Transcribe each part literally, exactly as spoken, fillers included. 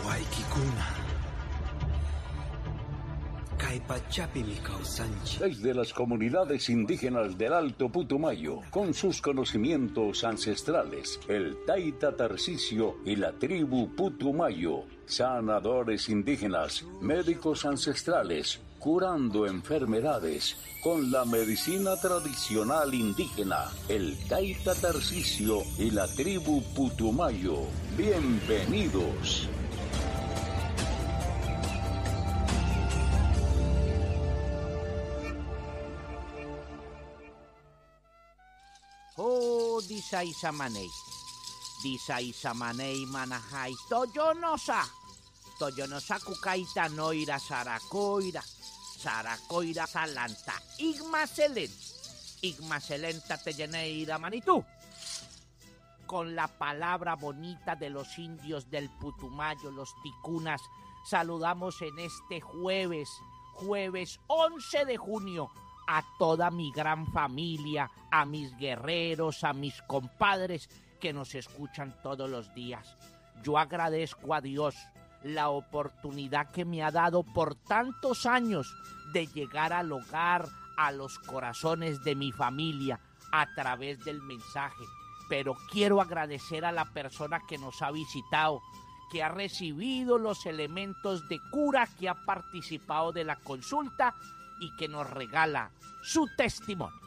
Desde las comunidades indígenas del Alto Putumayo, con sus conocimientos ancestrales, el Taita Tarcisio y la tribu Putumayo, sanadores indígenas, médicos ancestrales, curando enfermedades con la medicina tradicional indígena, el Taita Tarcisio y la tribu Putumayo. Bienvenidos. Oh, disay samanay, disay samanay manajay, toyonosa, toyonosa kukaita noira saracoira, saracoira salanta, igmaselen, igmaselenta teyeneira manitú. Con la palabra bonita de los indios del Putumayo, los ticunas, saludamos en este jueves, jueves once de junio, a toda mi gran familia, a mis guerreros, a mis compadres que nos escuchan todos los días. Yo agradezco a Dios la oportunidad que me ha dado por tantos años de llegar al hogar, a los corazones de mi familia a través del mensaje. Pero quiero agradecer a la persona que nos ha visitado, que ha recibido los elementos de cura, que ha participado de la consulta y que nos regala su testimonio.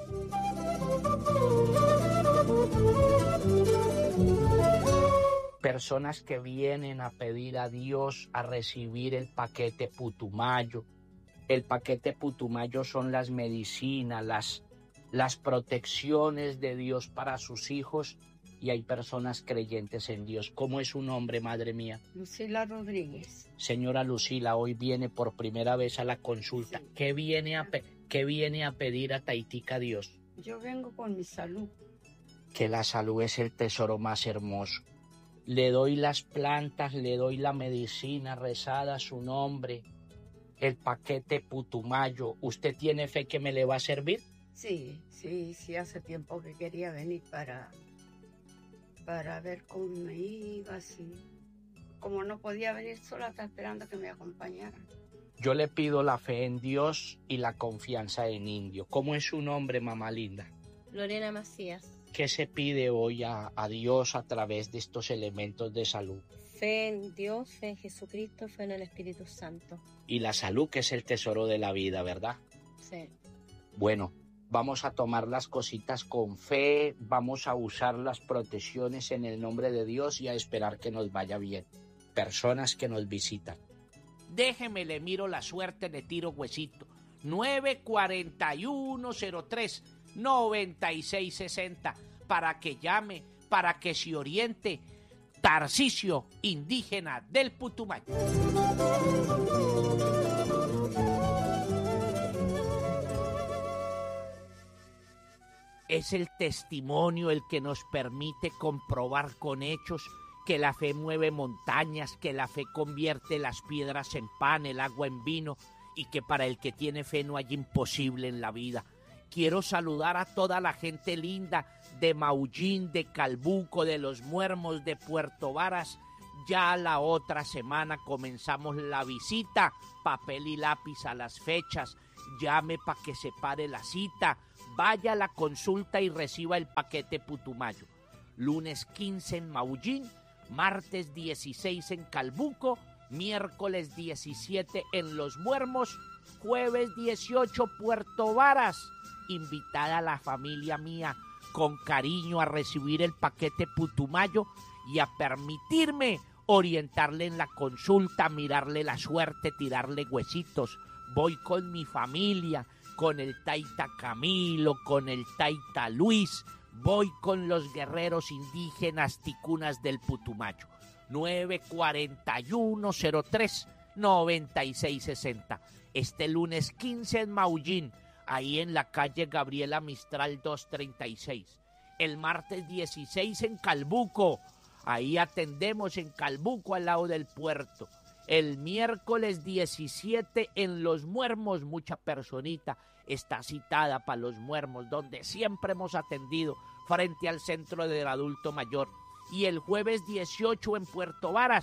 Personas que vienen a pedir a Dios a recibir el paquete Putumayo. El paquete Putumayo son las medicinas, las, las protecciones de Dios para sus hijos, y hay personas creyentes en Dios. ¿Cómo es su nombre, madre mía? Lucila Rodríguez. Señora Lucila, hoy viene por primera vez a la consulta. Sí. ¿Qué viene a, pe- qué viene a pedir a Taitica Dios? Yo vengo con mi salud. Que la salud es el tesoro más hermoso. Le doy las plantas, le doy la medicina rezada a su nombre, el paquete Putumayo. ¿Usted tiene fe que me le va a servir? Sí, sí, sí, hace tiempo que quería venir para... para ver cómo me iba, así. Como no podía venir sola, estaba esperando que me acompañaran. Yo le pido la fe en Dios y la confianza en Indio. ¿Cómo es su nombre, mamá linda? Lorena Macías. ¿Qué se pide hoy a, a Dios a través de estos elementos de salud? Fe en Dios, fe en Jesucristo, fe en el Espíritu Santo. Y la salud, que es el tesoro de la vida, ¿verdad? Sí. Bueno, vamos a tomar las cositas con fe, vamos a usar las protecciones en el nombre de Dios y a esperar que nos vaya bien. Personas que nos visitan. Déjeme, le miro la suerte, le tiro huesito. nueve cuatro uno cero tres noventa y seis sesenta para que llame, para que se oriente. Tarcisio, indígena del Putumayo. Es el testimonio el que nos permite comprobar con hechos que la fe mueve montañas, que la fe convierte las piedras en pan, el agua en vino, y que para el que tiene fe no hay imposible en la vida. Quiero saludar a toda la gente linda de Maullín, de Calbuco, de Los Muermos, de Puerto Varas. Ya la otra semana comenzamos la visita, papel y lápiz a las fechas. Llame para que se pare la cita, vaya a la consulta y reciba el paquete Putumayo. Lunes quince en Maullín, martes dieciséis en Calbuco, miércoles diecisiete en Los Muermos, jueves dieciocho Puerto Varas. Invitada a la familia mía con cariño a recibir el paquete Putumayo y a permitirme orientarle en la consulta, mirarle la suerte, tirarle huesitos. Voy con mi familia, con el Taita Camilo, con el Taita Luis, voy con los guerreros indígenas ticunas del Putumayo. nueve cuatro uno cero tres noventa y seis sesenta. Este lunes quince en Maullín, ahí en la calle Gabriela Mistral doscientos treinta y seis. El martes dieciséis en Calbuco, ahí atendemos en Calbuco al lado del puerto. El miércoles diecisiete en Los Muermos, mucha personita está citada para Los Muermos, donde siempre hemos atendido frente al centro del adulto mayor. Y el jueves dieciocho en Puerto Varas,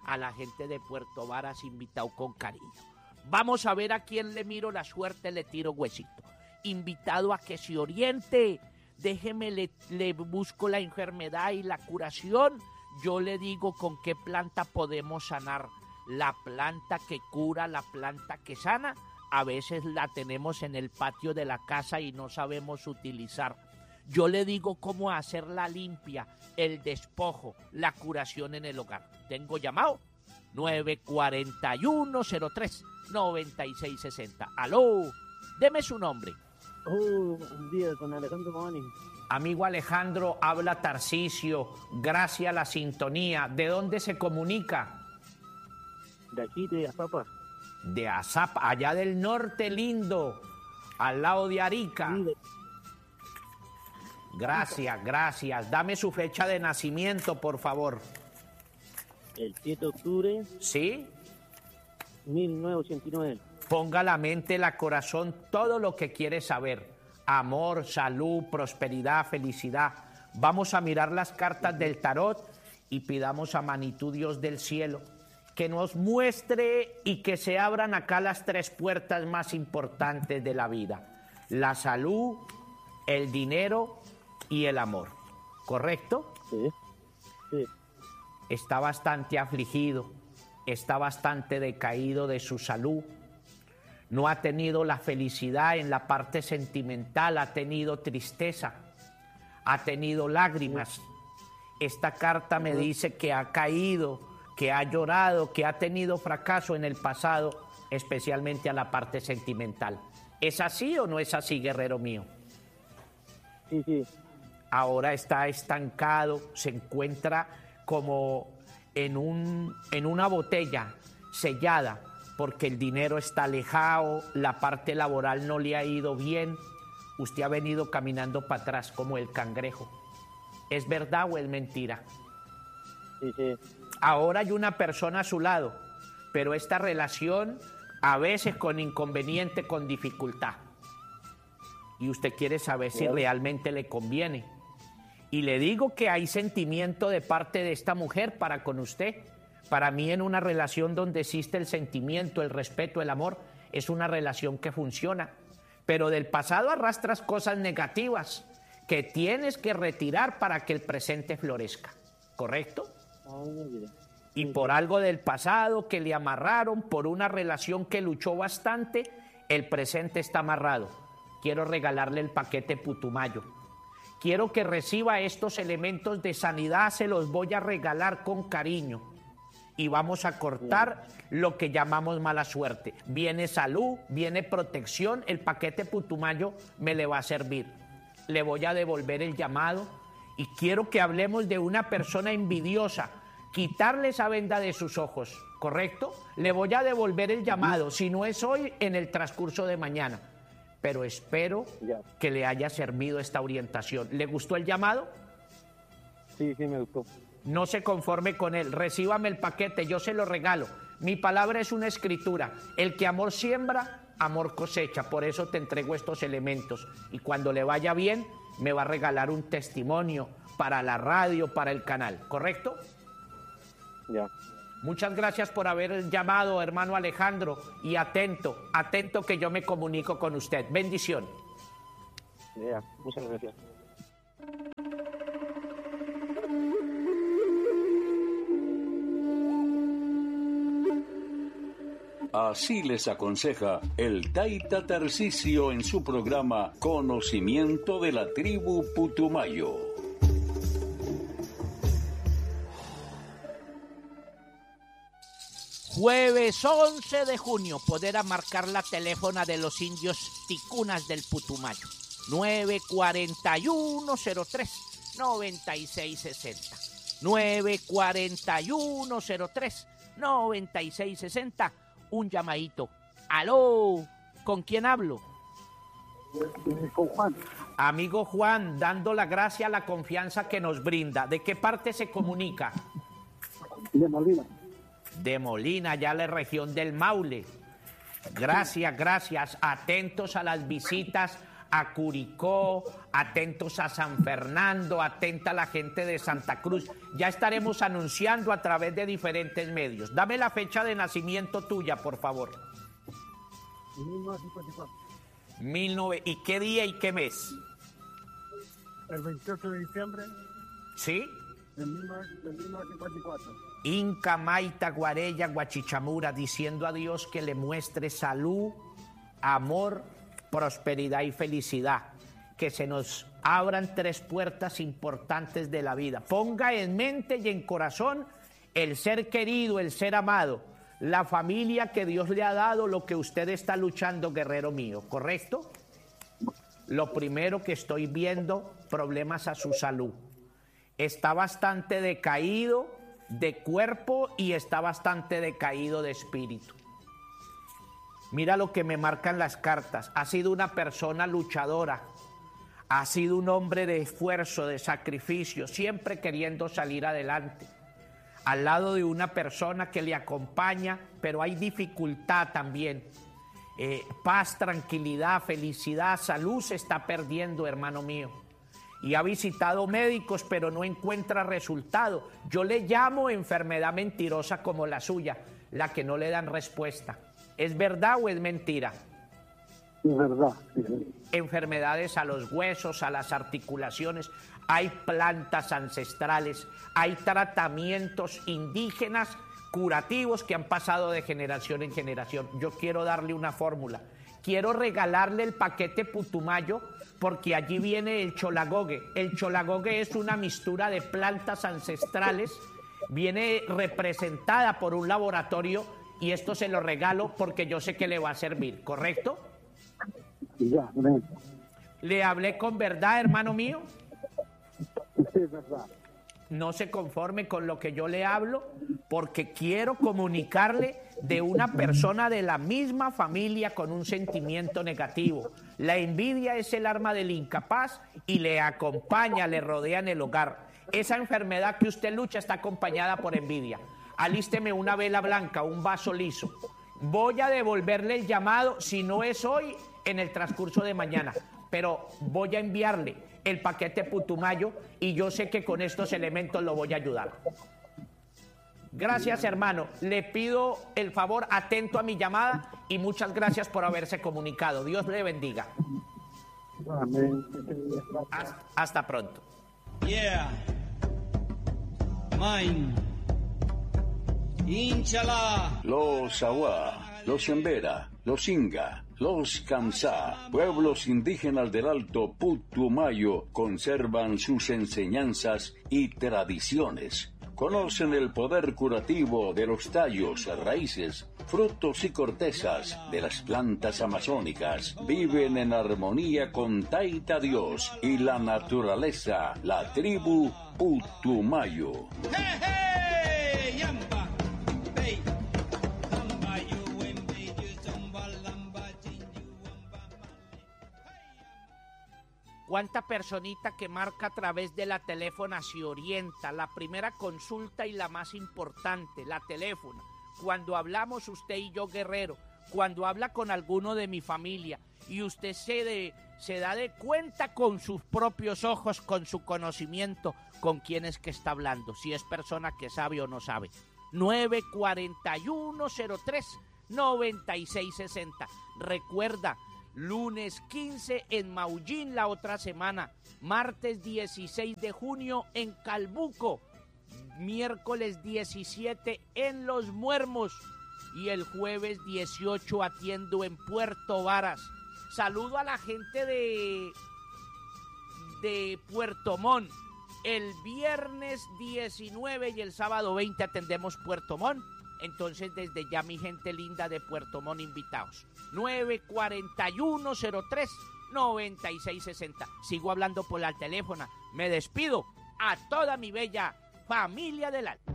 a la gente de Puerto Varas, invitado con cariño. Vamos a ver a quién le miro la suerte, le tiro huesito. Invitado a que se oriente, déjeme, le, le busco la enfermedad y la curación. Yo le digo con qué planta podemos sanar. La planta que cura, la planta que sana, a veces la tenemos en el patio de la casa y no sabemos utilizar. Yo le digo cómo hacer la limpia, el despojo, la curación en el hogar. Tengo llamado nueve cuatro uno, cero tres, noventa y seis sesenta. Aló, deme su nombre. Oh, buen día, con Alejandro Mamani. Amigo Alejandro, habla Tarcisio, gracias a la sintonía. ¿De dónde se comunica? De aquí, de Azapa. De Azapa, allá del norte lindo, al lado de Arica. Sí, de... Gracias, gracias. Dame su fecha de nacimiento, por favor. El siete de octubre. ¿Sí? mil novecientos ochenta y nueve. Ponga la mente, la corazón, todo lo que quiere saber. Amor, salud, prosperidad, felicidad. Vamos a mirar las cartas del tarot y pidamos a Manitud, Dios del cielo, que nos muestre y que se abran acá las tres puertas más importantes de la vida. La salud, el dinero y el amor. ¿Correcto? Sí, sí. Está bastante afligido, está bastante decaído de su salud. No ha tenido la felicidad en la parte sentimental, ha tenido tristeza, ha tenido lágrimas. Esta carta me dice que ha caído, que ha llorado, que ha tenido fracaso en el pasado, especialmente a la parte sentimental. ¿Es así o no es así, guerrero mío? Sí, sí. Ahora está estancado, se encuentra como en, un, en una botella sellada, porque el dinero está alejado, la parte laboral no le ha ido bien, usted ha venido caminando para atrás como el cangrejo. ¿Es verdad o es mentira? Sí, sí. Ahora hay una persona a su lado, pero esta relación a veces con inconveniente, con dificultad. Y usted quiere saber si realmente le conviene. Y le digo que hay sentimiento de parte de esta mujer para con usted. Para mí, en una relación donde existe el sentimiento, el respeto, el amor, es una relación que funciona. Pero del pasado arrastras cosas negativas que tienes que retirar para que el presente florezca. ¿Correcto? Y por algo del pasado que le amarraron, por una relación que luchó bastante, el presente está amarrado. Quiero regalarle el paquete Putumayo. Quiero que reciba estos elementos de sanidad, se los voy a regalar con cariño. Y vamos a cortar lo que llamamos mala suerte. Viene salud, viene protección, el paquete Putumayo me le va a servir. Le voy a devolver el llamado y quiero que hablemos de una persona envidiosa, quitarle esa venda de sus ojos, ¿correcto? Le voy a devolver el llamado, si no es hoy, en el transcurso de mañana. Pero espero Ya. que le haya servido esta orientación. ¿Le gustó el llamado? Sí, sí, me gustó. No se conforme con él, recíbame el paquete, yo se lo regalo. Mi palabra es una escritura. El que amor siembra, amor cosecha. Por eso te entrego estos elementos. Y cuando le vaya bien, me va a regalar un testimonio para la radio, para el canal. ¿Correcto? Ya. Muchas gracias por haber llamado, hermano Alejandro. Y atento, atento que yo me comunico con usted. Bendición. Ya, muchas gracias. Así les aconseja el Taita Tarcisio en su programa Conocimiento de la Tribu Putumayo. Jueves once de junio, poder marcar la teléfona de los indios ticunas del Putumayo. nueve cuatro uno, cero tres, noventa y seis sesenta. nueve cuatro uno, cero tres, noventa y seis sesenta. Un llamadito. Aló, ¿con quién hablo? Con Juan. Amigo Juan, dando la gracia, la confianza que nos brinda. ¿De qué parte se comunica? De Molina. De Molina, ya la región del Maule. Gracias, gracias. Atentos a las visitas a Curicó, atentos a San Fernando, atenta a la gente de Santa Cruz. Ya estaremos anunciando a través de diferentes medios. Dame la fecha de nacimiento tuya, por favor. mil novecientos cincuenta y cuatro. mil nove... ¿Y qué día y qué mes? El veintiocho de diciembre ¿Sí? de mil novecientos cincuenta y cuatro. Inca, Maita, Guarella, Guachichamura, diciendo a Dios que le muestre salud, amor, prosperidad y felicidad. Que se nos abran tres puertas importantes de la vida. Ponga en mente y en corazón el ser querido, el ser amado, la familia que Dios le ha dado, lo que usted está luchando, guerrero mío, ¿correcto? Lo primero que estoy viendo, problemas a su salud. Está bastante decaído de cuerpo y está bastante decaído de espíritu. Mira lo que me marcan las cartas. Ha sido una persona luchadora. Ha sido un hombre de esfuerzo, de sacrificio, siempre queriendo salir adelante. Al lado de una persona que le acompaña, pero hay dificultad también. Eh, paz, tranquilidad, felicidad, salud se está perdiendo, hermano mío. Y ha visitado médicos, pero no encuentra resultado. Yo le llamo enfermedad mentirosa como la suya, la que no le dan respuesta. ¿Es verdad o es mentira? Es verdad. Sí. Enfermedades a los huesos, a las articulaciones. Hay plantas ancestrales, hay tratamientos indígenas curativos que han pasado de generación en generación. Yo quiero darle una fórmula. Quiero regalarle el paquete Putumayo porque allí viene el cholagogue. El cholagogue es una mixtura de plantas ancestrales, viene representada por un laboratorio y esto se lo regalo porque yo sé que le va a servir, ¿correcto? Ya, amén. ¿Le hablé con verdad, hermano mío? Sí, es verdad. No se conforme con lo que yo le hablo porque quiero comunicarle de una persona de la misma familia con un sentimiento negativo. La envidia es el arma del incapaz y le acompaña, le rodea en el hogar. Esa enfermedad que usted lucha está acompañada por envidia. Alísteme una vela blanca, un vaso liso. Voy a devolverle el llamado, si no es hoy, en el transcurso de mañana. Pero voy a enviarle el paquete Putumayo y yo sé que con estos elementos lo voy a ayudar. Gracias, hermano. Le pido el favor atento a mi llamada y muchas gracias por haberse comunicado. Dios le bendiga. Amén. Hasta, hasta pronto. Yeah. Mine. Inchala. Los Awa, los Embera, los Inga, los Kamsá, pueblos indígenas del Alto Putumayo, conservan sus enseñanzas y tradiciones. Conocen el poder curativo de los tallos, raíces, frutos y cortezas de las plantas amazónicas. Viven en armonía con Taita Dios y la naturaleza, la tribu Putumayo. Hey, hey, yamba. Hey. Amba you when they do samba lamba chinyu amba male. ¿Cuánta personita que marca a través de la teléfona se orienta? La primera consulta y la más importante, la teléfona. Cuando hablamos usted y yo, guerrero, cuando habla con alguno de mi familia y usted se, de, se da de cuenta con sus propios ojos, con su conocimiento, con quién es que está hablando, si es persona que sabe o no sabe. nueve cuatro uno cero tres nueve seis seis cero. Recuerda, lunes quince en Maullín la otra semana, martes dieciséis de junio en Calbuco, miércoles diecisiete en Los Muermos y el jueves dieciocho atiendo en Puerto Varas. Saludo a la gente de, de Puerto Montt. El viernes diecinueve y el sábado veinte atendemos Puerto Montt. Entonces, desde ya, mi gente linda de Puerto Montt, invitados. nueve cuatro uno cero tres nueve seis seis cero. Sigo hablando por la teléfono. Me despido a toda mi bella familia del alma.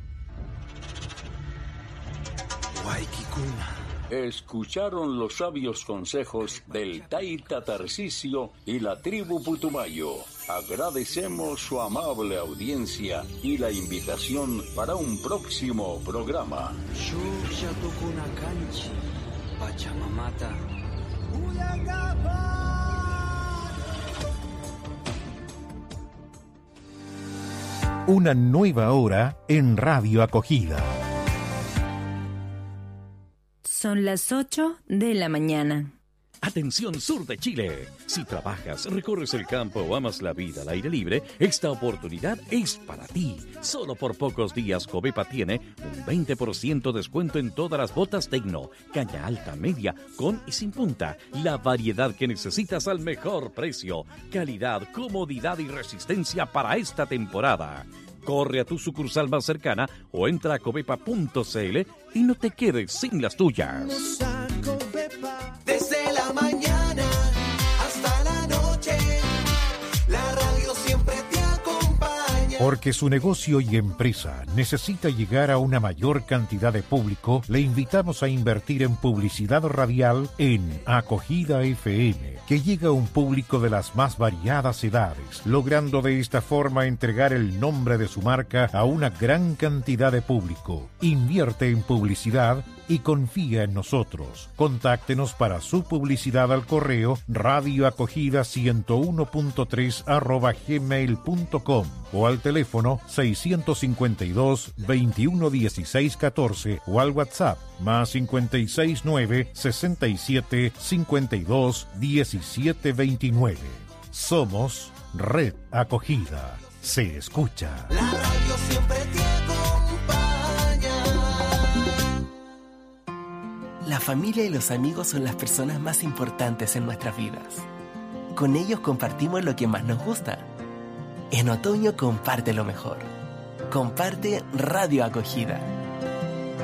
Escucharon los sabios consejos del Taita Tarcisio y la tribu Putumayo. Agradecemos su amable audiencia y la invitación para un próximo programa. Pachamamata. Una nueva hora en Radio Acogida. Son las ocho de la mañana. Atención sur de Chile. Si trabajas, recorres el campo o amas la vida al aire libre, esta oportunidad es para ti. Solo por pocos días Covepa tiene un veinte por ciento descuento en todas las botas Tecno, caña alta, media, con y sin punta. La variedad que necesitas al mejor precio. Calidad, comodidad y resistencia para esta temporada. Corre a tu sucursal más cercana o entra a covepa punto c l y no te quedes sin las tuyas. Desde la mañana hasta la noche, la radio siempre te acompaña. Porque su negocio y empresa necesita llegar a una mayor cantidad de público, le invitamos a invertir en publicidad radial en Acogida F M, que llega a un público de las más variadas edades, logrando de esta forma entregar el nombre de su marca a una gran cantidad de público. Invierte en publicidad y confía en nosotros. Contáctenos para su publicidad al correo radioacogida ciento uno punto tres arroba gmail punto com o al teléfono seiscientos cincuenta y dos, veintiuno dieciséis catorce o al WhatsApp más cincuenta y seis nueve, sesenta y siete, cincuenta y dos, diecisiete veintinueve. Somos Red Acogida. Se escucha. La radio siempre te acompaña. La familia y los amigos son las personas más importantes en nuestras vidas. Con ellos compartimos lo que más nos gusta. En otoño comparte lo mejor. Comparte Radio Acogida.